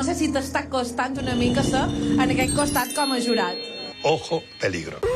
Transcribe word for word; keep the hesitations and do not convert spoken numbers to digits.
No sé si t'està costant una mica ser en aquest costat com a jurat. Ojo, peligro.